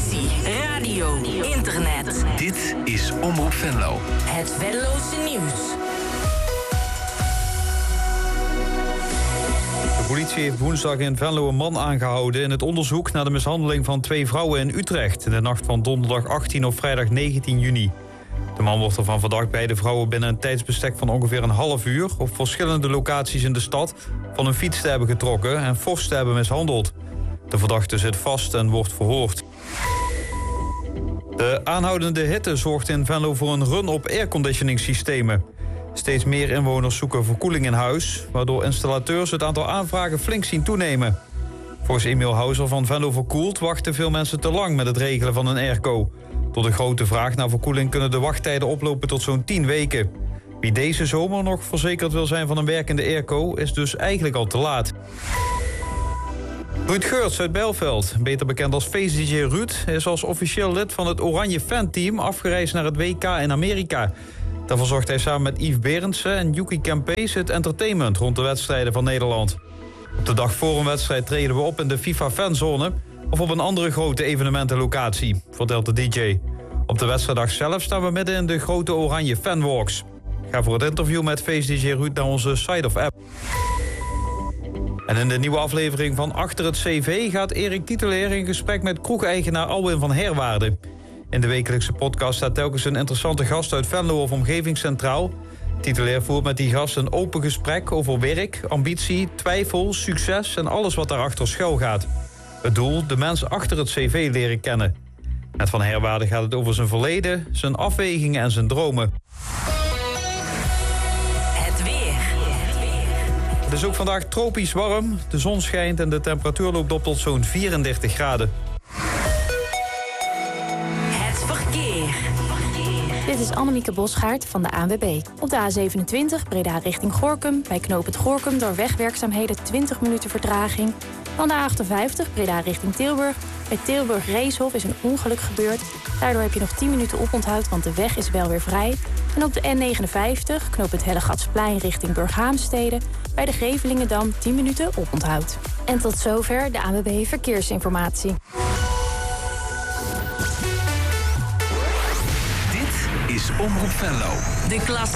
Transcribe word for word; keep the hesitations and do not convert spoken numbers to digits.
televisie, radio, internet. Dit is Omroep Venlo. Het Venlose nieuws. De politie heeft woensdag in Venlo een man aangehouden in het onderzoek naar de mishandeling van twee vrouwen in Utrecht in de nacht van donderdag achttien op vrijdag negentien juni. De man wordt ervan verdacht beide vrouwen binnen een tijdsbestek van ongeveer een half uur op verschillende locaties in de stad van een fiets te hebben getrokken en fors te hebben mishandeld. De verdachte zit vast en wordt verhoord. De aanhoudende hitte zorgt in Venlo voor een run op airconditioningsystemen. Steeds meer inwoners zoeken verkoeling in huis, waardoor installateurs het aantal aanvragen flink zien toenemen. Volgens Emiel Houser van Venlo Verkoeld wachten veel mensen te lang met het regelen van een airco. Door de grote vraag naar verkoeling kunnen de wachttijden oplopen tot zo'n tien weken. Wie deze zomer nog verzekerd wil zijn van een werkende airco is dus eigenlijk al te laat. Ruud Geurts uit Bijlveld, beter bekend als feest-D J Ruud, is als officieel lid van het Oranje Fanteam afgereisd naar het W K in Amerika. Daarvoor zorgt hij samen met Yves Berendsen en Yuki Kempees het entertainment rond de wedstrijden van Nederland. Op de dag voor een wedstrijd treden we op in de FIFA-fanzone of op een andere grote evenementenlocatie, vertelt de D J. Op de wedstrijddag zelf staan we midden in de grote Oranje Fanwalks. Ga voor het interview met feest-D J Ruud naar onze site of app. En in de nieuwe aflevering van Achter het C V gaat Erik Titelaer in gesprek met kroegeigenaar Alwin van Herwaarden. In de wekelijkse podcast staat telkens een interessante gast uit Venlo of omgeving centraal. Titelaer voert met die gast een open gesprek over werk, ambitie, twijfel, succes en alles wat daarachter schuil gaat. Het doel, de mens achter het C V leren kennen. Met Van Herwaarden gaat het over zijn verleden, zijn afwegingen en zijn dromen. Het weer. Het is ook vandaag tropisch warm, de zon schijnt en de temperatuur loopt op tot zo'n vierendertig graden. Het verkeer. Dit is Annemieke Bosgaard van de A N W B. Op de A zevenentwintig Breda richting Gorinchem. Bij knooppunt Gorinchem door wegwerkzaamheden twintig minuten vertraging. Dan de A achtenvijftig Breda richting Tilburg. Bij Tilburg-Reeshof is een ongeluk gebeurd. Daardoor heb je nog tien minuten oponthoud, want de weg is wel weer vrij. En op de N negenenvijftig knooppunt Hellegatsplein richting Burghaamstede. Bij de Grevelingendam tien minuten oponthoud. En tot zover de A N W B Verkeersinformatie. Dit is Omroep Venlo. De klasse.